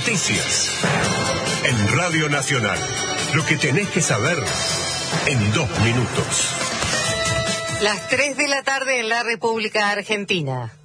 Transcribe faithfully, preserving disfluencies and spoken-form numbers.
Noticias. En Radio Nacional. Lo que tenés que saber en dos minutos. Las tres de la tarde en la República Argentina.